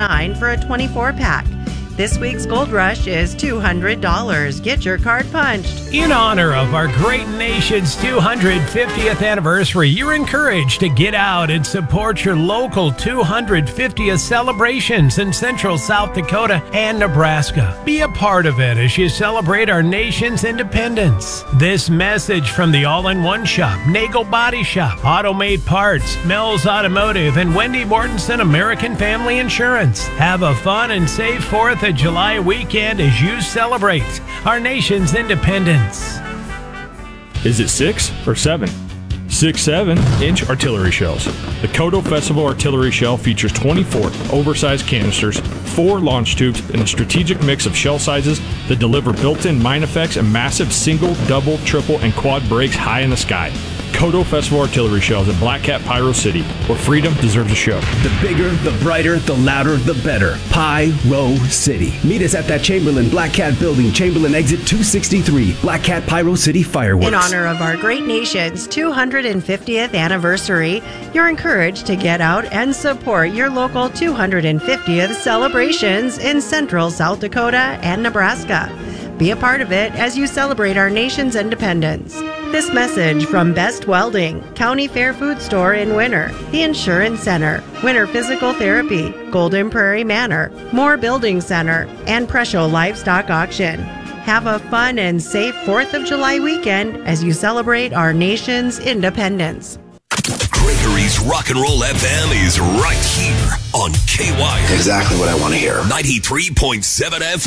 $149 for a 24-pack. This week's Gold Rush is $200. Get your card punched. In honor of our great nation's 250th anniversary, you're encouraged to get out and support your local 250th celebrations in Central South Dakota and Nebraska. Be a part of it as you celebrate our nation's independence. This message from the All-in-One Shop, Nagel Body Shop, Automate Parts, Mel's Automotive, and Wendy Mortensen American Family Insurance. Have a fun and safe 4th of July weekend as you celebrate our nation's independence. Is it 6 or 7? 6 7-inch artillery shells. The Kodo Festival Artillery Shell features 24 oversized canisters, 4 launch tubes, and a strategic mix of shell sizes that deliver built-in mine effects and massive single, double, triple, and quad brakes high in the sky. Kodo Festival Artillery Shells at Black Cat Pyro City, where freedom deserves a show. The bigger, the brighter, the louder, the better. Pyro City. Meet us at that Chamberlain Black Cat building, Chamberlain exit 263, Black Cat Pyro City Fireworks. In honor of our great nation's 250th anniversary, you're encouraged to get out and support your local 250th celebrations in Central South Dakota and Nebraska. Be a part of it as you celebrate our nation's independence. This message from Best Welding, County Fair Food Store in Winter, the Insurance Center, Winter Physical Therapy, Golden Prairie Manor, Moore Building Center, and Presho Livestock Auction. Have a fun and safe 4th of July weekend as you celebrate our nation's independence. Gregory's Rock and Roll FM is right here on KY. Exactly what I want to hear. 93.7 FM.